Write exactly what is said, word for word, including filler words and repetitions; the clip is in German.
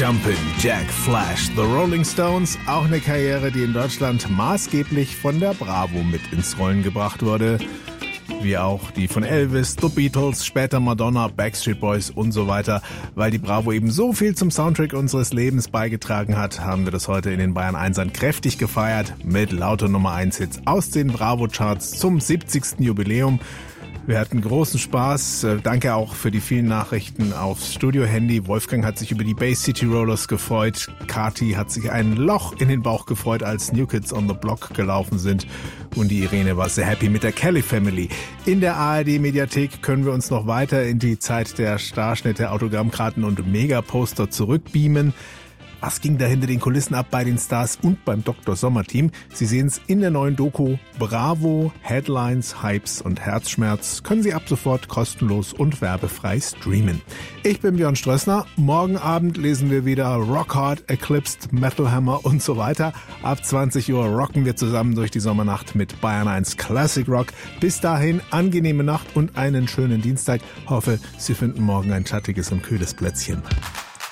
Jumpin' Jack Flash, The Rolling Stones, auch eine Karriere, die in Deutschland maßgeblich von der Bravo mit ins Rollen gebracht wurde. Wie auch die von Elvis, The Beatles, später Madonna, Backstreet Boys und so weiter. Weil die Bravo eben so viel zum Soundtrack unseres Lebens beigetragen hat, haben wir das heute in den Bayern Einsern kräftig gefeiert mit lauter Nummer eins Hits aus den Bravo-Charts zum siebzigsten Jubiläum. Wir hatten großen Spaß. Danke auch für die vielen Nachrichten aufs Studio-Handy. Wolfgang hat sich über die Bay City Rollers gefreut. Kati hat sich ein Loch in den Bauch gefreut, als New Kids on the Block gelaufen sind. Und die Irene war sehr happy mit der Kelly Family. In der A R D-Mediathek können wir uns noch weiter in die Zeit der Starschnitte, Autogrammkarten und Megaposter zurückbeamen. Was ging da hinter den Kulissen ab bei den Stars und beim Doktor Sommer-Team? Sie sehen es in der neuen Doku Bravo, Headlines, Hypes und Herzschmerz. Können Sie ab sofort kostenlos und werbefrei streamen. Ich bin Björn Strössner. Morgen Abend lesen wir wieder Rock Hard, Eclipsed, Metal Hammer und so weiter. Ab zwanzig Uhr rocken wir zusammen durch die Sommernacht mit Bayern eins Classic Rock. Bis dahin angenehme Nacht und einen schönen Dienstag. Hoffe, Sie finden morgen ein schattiges und kühles Plätzchen.